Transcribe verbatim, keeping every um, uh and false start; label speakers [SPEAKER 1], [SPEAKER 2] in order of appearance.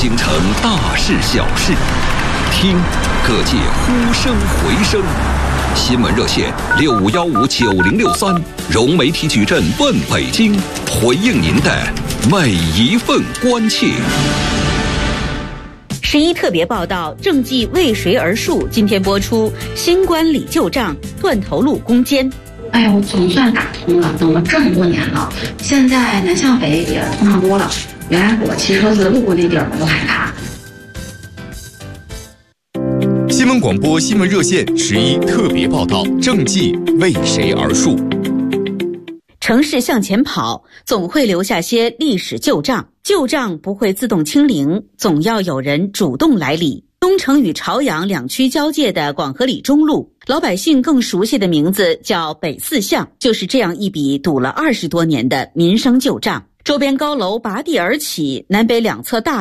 [SPEAKER 1] 京城大事小事，听各界呼声回声。新闻热线六五幺五九零六三，融媒体矩阵问北京，回应您的每一份关切。
[SPEAKER 2] 十一特别报道，政绩为谁而述？今天播出，新官理旧账，断头路攻坚。
[SPEAKER 3] 哎呀，我总算打通了，等了这么多年了，现在南向北也通畅多了。原来我骑车子路过那地儿我都害怕。
[SPEAKER 4] 新闻广播新闻热线十一特别报道，政绩为谁而述？
[SPEAKER 2] 城市向前跑，总会留下些历史旧账，旧账不会自动清零，总要有人主动来理。东城与朝阳两区交界的广河里中路，老百姓更熟悉的名字叫北四巷，就是这样一笔堵了二十多年的民生旧账。周边高楼拔地而起，南北两侧大